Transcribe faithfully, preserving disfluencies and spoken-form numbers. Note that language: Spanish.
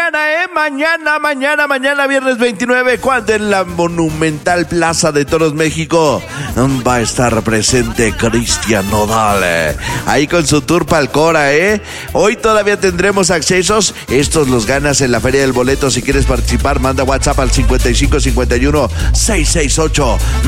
mañana, ¿eh? Mañana, mañana, mañana, viernes veintinueve, cuando en la monumental Plaza de Toros México va a estar presente Cristian Nodal, eh, ahí con su tour Palcora, ¿eh? Hoy todavía tendremos accesos, estos los ganas en la Feria del Boleto. Si quieres participar, manda WhatsApp al cincuenta y cinco cincuenta y uno seiscientos sesenta y ocho